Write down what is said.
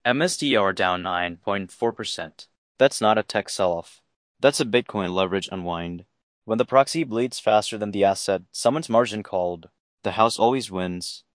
MSTR down 9.4%. That's not a tech sell-off. That's a Bitcoin leverage unwind. When the proxy bleeds faster than the asset, someone's margin called. The house always wins.